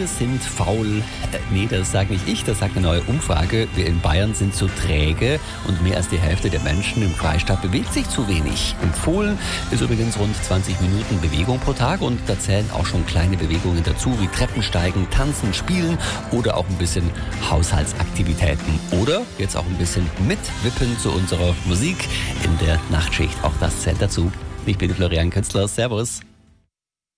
sind faul. Nee, das sage nicht ich, das sagt eine neue Umfrage. Wir in Bayern sind zu träge und mehr als die Hälfte der Menschen im Freistaat bewegt sich zu wenig. Empfohlen ist übrigens rund 20 Minuten Bewegung pro Tag und da zählen auch schon kleine Bewegungen dazu, wie Treppensteigen, Tanzen, Spielen oder auch ein bisschen Haushaltsaktivitäten. Oder jetzt auch ein bisschen mitwippen zu unserer Musik in der Nachtschicht. Auch das zählt dazu. Ich bin Florian Künstler. Servus.